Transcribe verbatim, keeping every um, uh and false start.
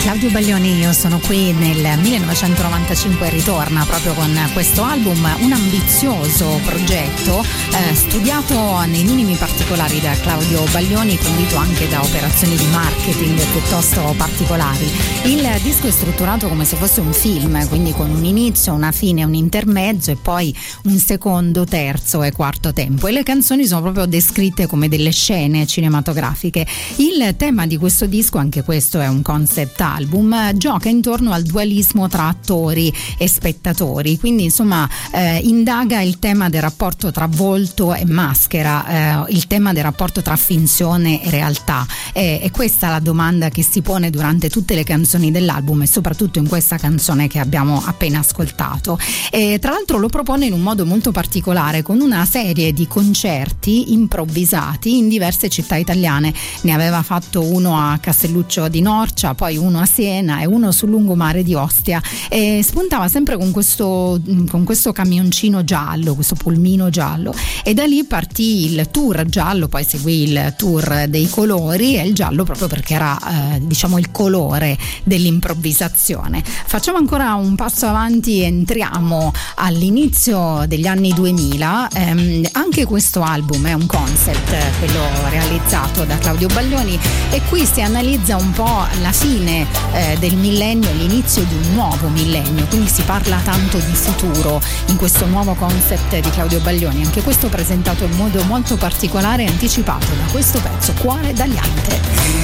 Claudio Baglioni, io sono qui nel millenovecentonovantacinque, ritorna proprio con questo album, un ambizioso progetto eh, studiato nei minimi particolari da Claudio Baglioni, condito anche da operazioni di marketing piuttosto particolari. Il disco è strutturato come se fosse un film, quindi con un inizio, una fine, un intermezzo e poi un secondo, terzo e quarto tempo, e le canzoni sono proprio descritte come delle scene cinematografiche. Il tema di questo disco, anche questo è un concept album, gioca intorno al dualismo tra attori e spettatori, quindi insomma eh, indaga il tema del rapporto tra volto e maschera, eh, il tema del rapporto tra finzione e realtà, e, e questa è la domanda che si pone durante tutte le canzoni dell'album e soprattutto in questa canzone che abbiamo appena ascoltato. E tra l'altro lo propone in un modo molto particolare, con una serie di concerti improvvisati in diverse città italiane. Ne aveva fatto uno a Castelluccio di Norcia, poi uno a Siena e uno sul lungomare di Ostia, e spuntava sempre con questo, con questo camioncino giallo, questo pulmino giallo, e da lì partì il tour giallo, poi seguì il tour dei colori, e il giallo proprio perché era eh, diciamo il colore dell'improvvisazione. Facciamo ancora un passo avanti, entriamo all'inizio degli anni duemila. ehm, anche questo album è un concept, quello realizzato da Claudio Baglioni, e qui si analizza un po' la fine eh, del millennio, l'inizio di un nuovo millennio, quindi si parla tanto di futuro in questo nuovo concept di Claudio Baglioni, anche questo presentato in modo molto particolare e anticipato da questo pezzo, Cuore Tagliente.